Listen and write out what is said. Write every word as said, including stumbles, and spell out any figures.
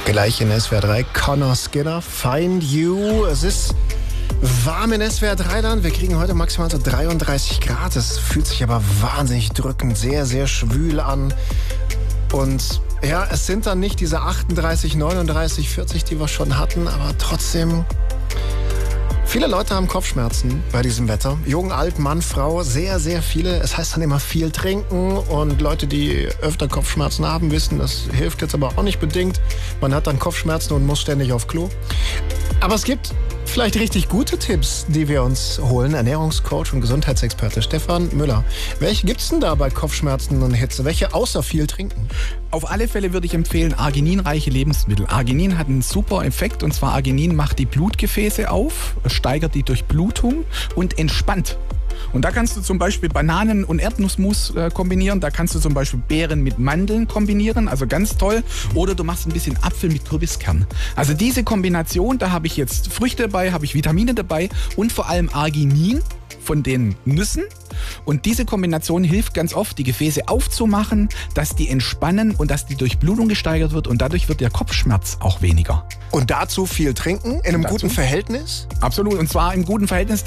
Gleich in S W R drei, Connor Skinner, Find You. Es ist warm in S W R drei Land. Wir kriegen heute maximal so dreiunddreißig Grad. Es fühlt sich aber wahnsinnig drückend, sehr, sehr schwül an. Und ja, es sind dann nicht diese achtunddreißig, neununddreißig, vierzig, die wir schon hatten, aber trotzdem... Viele Leute haben Kopfschmerzen bei diesem Wetter. Jung, alt, Mann, Frau, sehr, sehr viele. Es heißt dann immer viel trinken und Leute, die öfter Kopfschmerzen haben, wissen, das hilft jetzt aber auch nicht bedingt. Man hat dann Kopfschmerzen und muss ständig auf Klo. Aber es gibt vielleicht richtig gute Tipps, die wir uns holen. Ernährungscoach und Gesundheitsexperte Stefan Müller. Welche gibt's denn da bei Kopfschmerzen und Hitze? Welche außer viel trinken? Auf alle Fälle würde ich empfehlen, argininreiche Lebensmittel. Arginin hat einen super Effekt, und zwar Arginin macht die Blutgefäße auf, steigert die Durchblutung und entspannt. Und da kannst du zum Beispiel Bananen- und Erdnussmus äh, kombinieren. Da kannst du zum Beispiel Beeren mit Mandeln kombinieren, also ganz toll. Oder du machst ein bisschen Apfel mit Kürbiskern. Also diese Kombination, da habe ich jetzt Früchte dabei, habe ich Vitamine dabei und vor allem Arginin von den Nüssen. Und diese Kombination hilft ganz oft, die Gefäße aufzumachen, dass die entspannen und dass die Durchblutung gesteigert wird. Und dadurch wird der Kopfschmerz auch weniger. Und dazu viel trinken, in einem guten Verhältnis? Absolut, und zwar im guten Verhältnis.